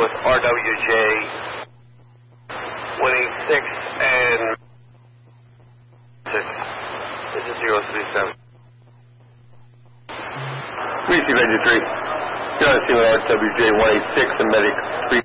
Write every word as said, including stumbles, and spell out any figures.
with R W J one eighty-six and six. This is zero three seven. Receive engine three. You're on the scene with R W J one eighty-six and medic three.